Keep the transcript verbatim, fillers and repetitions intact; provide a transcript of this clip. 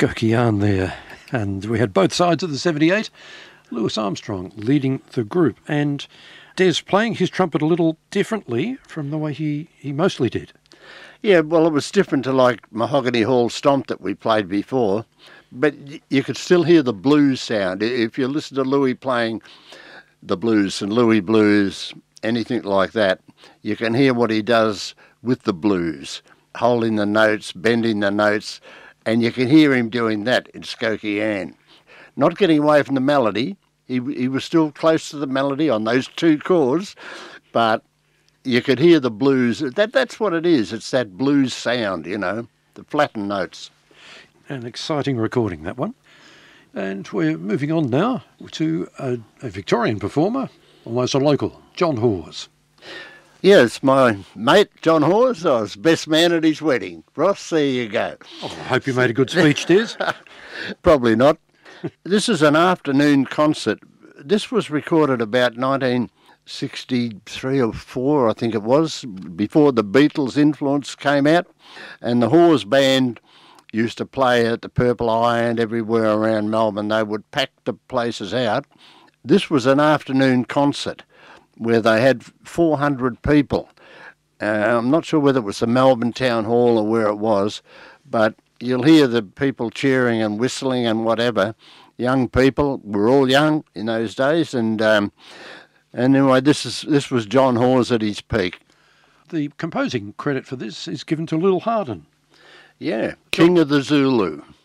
Skokie Yarn there. And we had both sides of the seventy-eight. Louis Armstrong leading the group. And Des playing his trumpet a little differently from the way he, he mostly did. Yeah, well, it was different to like Mahogany Hall Stomp that we played before. But you could still hear the blues sound. If you listen to Louis playing the blues and Louis blues, anything like that, you can hear what he does with the blues, holding the notes, bending the notes, and you can hear him doing that in Skokie Yarn. Not getting away from the melody. He he was still close to the melody on those two chords, but you could hear the blues. That That's what it is. It's that blues sound, you know, the flattened notes. An exciting recording, that one. And we're moving on now to a, a Victorian performer, almost a local, John Hawes. Yes, my mate, John Hawes. I was best man at his wedding. Ross, there you go. Oh, I hope you made a good speech, Des. Probably not. This is an afternoon concert. This was recorded about nineteen sixty-three or four, I think it was, before the Beatles' influence came out. And the Hawes Band used to play at the Purple Eye and everywhere around Melbourne. They would pack the places out. This was an afternoon concert where they had four hundred people. Uh, I'm not sure whether it was the Melbourne Town Hall or where it was, but you'll hear the people cheering and whistling and whatever. Young people, we're all young in those days, and um, anyway, this is this was John Hawes at his peak. The composing credit for this is given to Lil Hardin. Yeah, King of the Zulu.